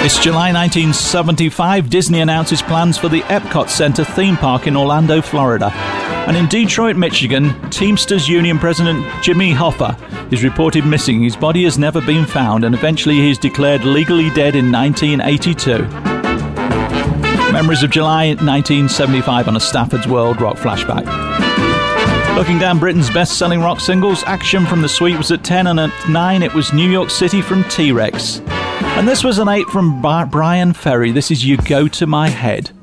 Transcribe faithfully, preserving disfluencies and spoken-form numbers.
It's July nineteen seventy-five. Disney announces plans for the Epcot Center theme park in Orlando, Florida. And in Detroit, Michigan, Teamsters Union President Jimmy Hoffa is reported missing. His body has never been found, and eventually he is declared legally dead in nineteen eighty-two. Memories of July nineteen seventy-five on a Stafford's World Rock flashback. Looking down Britain's best-selling rock singles, Action from The Sweet was at ten, and at nine it was New York City from T-Rex. And this was an eight from Brian Ferry. This is You Go to My Head.